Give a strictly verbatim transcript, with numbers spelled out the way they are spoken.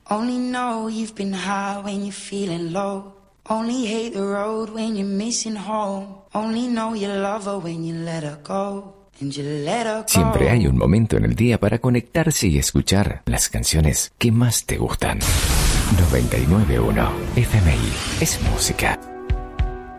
Only know you've been high when you're feeling low. Only hate the road when you're missing home. Only know you love her when you let her go. And you let her go. Siempre hay un momento en el día para conectarse y escuchar las canciones que más te gustan. noventa y nueve punto uno F M I es música.